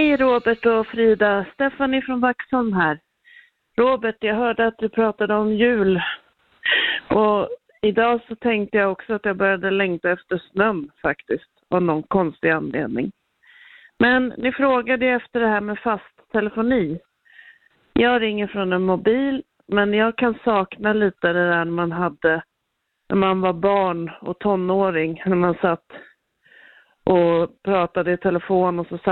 Hej Robert och Frida, Stephanie från Vaxholm här. Robert, jag hörde att du pratade om jul. Och idag så tänkte jag också att jag började längta efter snön faktiskt. Av någon konstig anledning. Men ni frågade efter det här med fast telefoni. Jag ringer från en mobil, men jag kan sakna lite det där man hade när man var barn och tonåring. När man satt och pratade i telefon och så